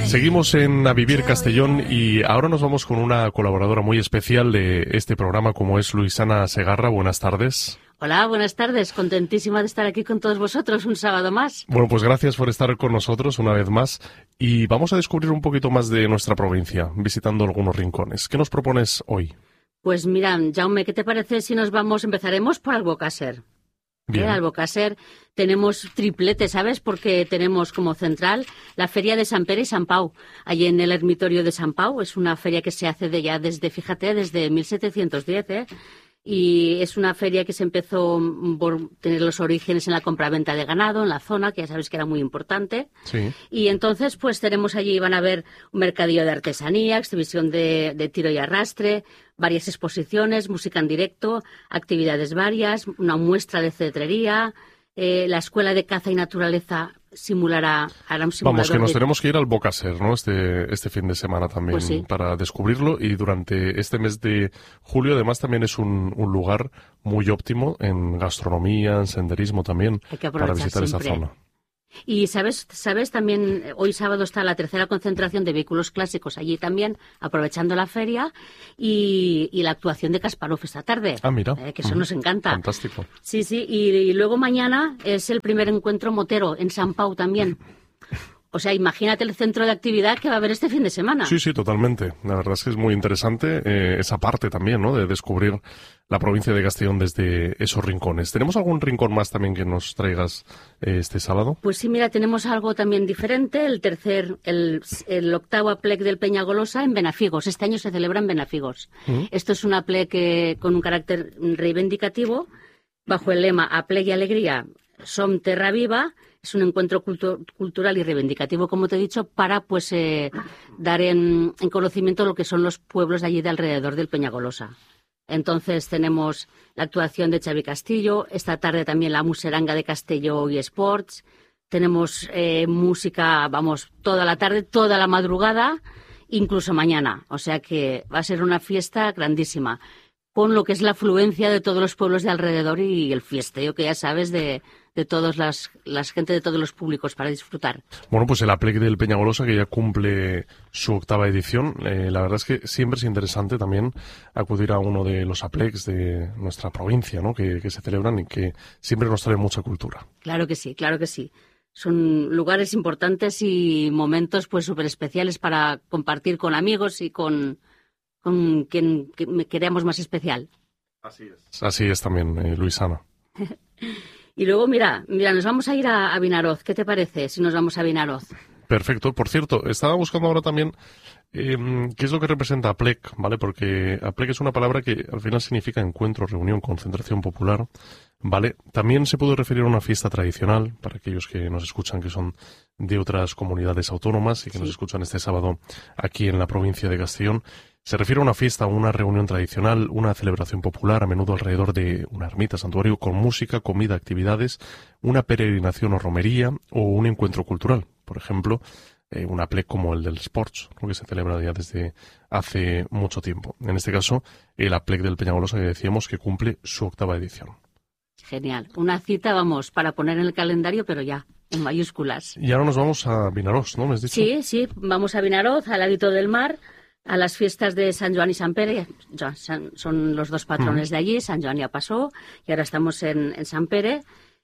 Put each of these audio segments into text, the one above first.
Seguimos en A Vivir Castellón y ahora nos vamos con una colaboradora muy especial de este programa como es Luisana Segarra. Buenas tardes. Hola, buenas tardes. Contentísima de estar aquí con todos vosotros un sábado más. Bueno, pues gracias por estar con nosotros una vez más y vamos a descubrir un poquito más de nuestra provincia, visitando algunos rincones. ¿Qué nos propones hoy? Pues mira, Jaume, ¿qué te parece si empezaremos por Albocàsser? Bien. En Albocàsser tenemos triplete, ¿sabes? Porque tenemos como central la Feria de Sant Pere y Sant Pau, allí en el Ermitorio de Sant Pau. Es una feria que se hace desde 1710, ¿eh? Y es una feria que se empezó por tener los orígenes en la compraventa de ganado, en la zona, que ya sabes que era muy importante. Sí. Y entonces, pues tenemos allí, van a ver un mercadillo de artesanía, exhibición de tiro y arrastre, varias exposiciones, música en directo, actividades varias, una muestra de cetrería, la Escuela de Caza y Naturaleza hará un simulador. Vamos, que nos tenemos que ir al Albocàsser, ¿no? Este fin de semana también, pues sí, para descubrirlo, y durante este mes de julio además también es un lugar muy óptimo en gastronomía, en senderismo también, hay que para aprovechar visitar siempre. esa zona. Y sabes también, hoy sábado está la tercera concentración de vehículos clásicos allí también, aprovechando la feria, y la actuación de Kasparov esta tarde. Ah, mira. Que eso nos encanta. Fantástico. Sí, y luego mañana es el primer encuentro motero en Sant Pau también. O sea, imagínate el centro de actividad que va a haber este fin de semana. Sí, totalmente. La verdad es que es muy interesante esa parte también, ¿no? De descubrir la provincia de Castellón desde esos rincones. ¿Tenemos algún rincón más también que nos traigas este sábado? Pues sí, mira, tenemos algo también diferente. El octavo aplec del Peñagolosa en Benafigos. Este año se celebra en Benafigos. Esto es un aplec con un carácter reivindicativo, bajo el lema Aplec y Alegría, Som Terra Viva. Es un encuentro cultural y reivindicativo, como te he dicho, para dar en conocimiento lo que son los pueblos de allí de alrededor del Peñagolosa. Entonces tenemos la actuación de Xavi Castillo, esta tarde también la Museranga de Castelló y Sports. Tenemos música, toda la tarde, toda la madrugada, incluso mañana. O sea que va a ser una fiesta grandísima, con lo que es la afluencia de todos los pueblos de alrededor y el fiesteo que ya sabes de todas las gente de todos los públicos para disfrutar. Bueno, pues el aplec del Peñagolosa, que ya cumple su octava edición. La verdad es que siempre es interesante también acudir a uno de los aplecs de nuestra provincia, ¿no? Que se celebran y que siempre nos trae mucha cultura. Claro que sí, claro que sí. Son lugares importantes y momentos pues súper especiales para compartir con amigos y con quien queramos más especial. Así es también, Luisana. Y luego, mira, nos vamos a ir a Vinaroz. ¿Qué te parece si nos vamos a Vinaroz? Perfecto. Por cierto, estaba buscando ahora también qué es lo que representa aplec, ¿vale? Porque aplec es una palabra que al final significa encuentro, reunión, concentración popular, ¿vale? También se puede referir a una fiesta tradicional, para aquellos que nos escuchan que son de otras comunidades autónomas y que nos escuchan este sábado aquí en la provincia de Castellón. Se refiere a una fiesta, una reunión tradicional, una celebración popular, a menudo alrededor de una ermita, santuario, con música, comida, actividades, una peregrinación o romería o un encuentro cultural. Por ejemplo, un aplec como el del Sports, ¿no? Que se celebra ya desde hace mucho tiempo. En este caso, el aplec del Peñagolosa, que decíamos que cumple su octava edición. Genial. Una cita, para poner en el calendario, pero ya, en mayúsculas. Y ahora nos vamos a Vinaroz, ¿no? ¿Me has dicho? Sí, vamos a Vinaroz, al ladito del mar, a las fiestas de Sant Joan y Sant Pere. Son los dos patrones de allí. Sant Joan ya pasó y ahora estamos en Sant Pere.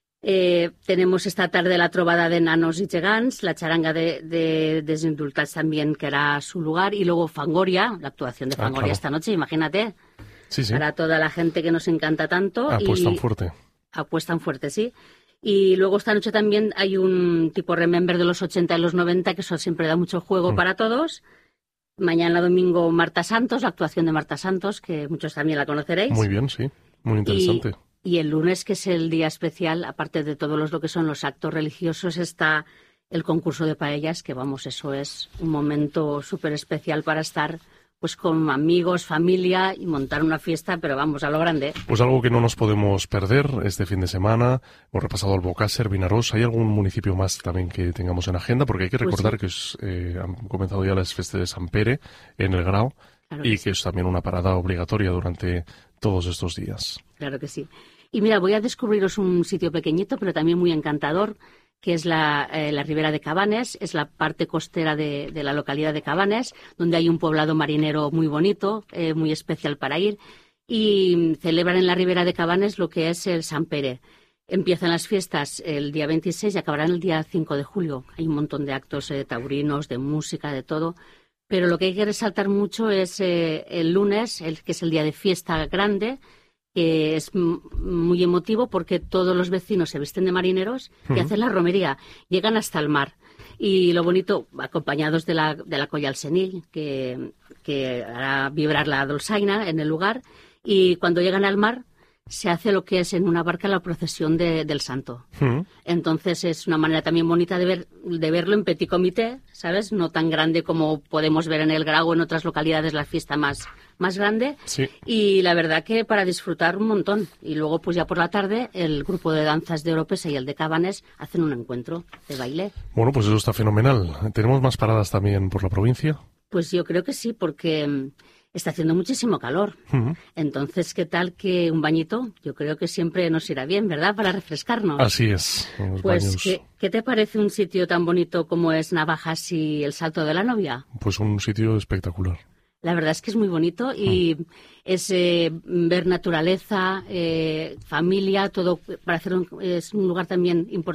Tenemos esta tarde la trobada de nanos y gegants, la charanga de desindultats también, que hará su lugar, y luego Fangoria, la actuación de Fangoria claro. Esta noche, imagínate. Sí. Para toda la gente que nos encanta tanto. Apuestan fuerte. Apuestan fuerte, sí. Y luego esta noche también hay un tipo Remember de los 80 y los 90, que eso siempre da mucho juego para todos. Mañana domingo Marta Santos, la actuación de Marta Santos, que muchos también la conoceréis. Muy bien, sí. Muy interesante. Y el lunes, que es el día especial, aparte de todos lo que son los actos religiosos, está el concurso de paellas, que eso es un momento súper especial para estar pues con amigos, familia y montar una fiesta, pero a lo grande. Pues algo que no nos podemos perder este fin de semana. Hemos repasado Albocàsser, Vinaroz. ¿Hay algún municipio más también que tengamos en agenda? Porque hay que recordar que han comenzado ya las fiestas de Sant Pere en el Grau, claro, y que es también una parada obligatoria durante todos estos días. Claro que sí. Y mira, voy a descubriros un sitio pequeñito, pero también muy encantador, que es la Ribera de Cabanes, es la parte costera de la localidad de Cabanes, donde hay un poblado marinero muy bonito, muy especial para ir, y celebran en la Ribera de Cabanes lo que es el Sant Pere. Empiezan las fiestas el día 26 y acabarán el día 5 de julio. Hay un montón de actos taurinos, de música, de todo. Pero lo que hay que resaltar mucho es el lunes, que es el día de fiesta grande, que es muy emotivo porque todos los vecinos se visten de marineros y hacen la romería. Llegan hasta el mar. Y lo bonito, acompañados de la colla al senil, que hará vibrar la dolçaina en el lugar. Y cuando llegan al mar, se hace lo que es en una barca la procesión del santo. Entonces es una manera también bonita de verlo en petit comité, ¿sabes? No tan grande como podemos ver en el Grau o en otras localidades, la fiesta más grande. Sí. Y la verdad que para disfrutar un montón. Y luego pues ya por la tarde el grupo de danzas de Oropesa y el de Cabanes hacen un encuentro de baile. Bueno, pues eso está fenomenal. ¿Tenemos más paradas también por la provincia? Pues yo creo que sí, porque está haciendo muchísimo calor. Entonces, ¿qué tal que un bañito? Yo creo que siempre nos irá bien, ¿verdad? Para refrescarnos. Así es. Los pues, baños. ¿qué te parece un sitio tan bonito como es Navajas y el Salto de la Novia? Pues un sitio espectacular. La verdad es que es muy bonito y es ver naturaleza, familia, todo para hacer es un lugar también importante.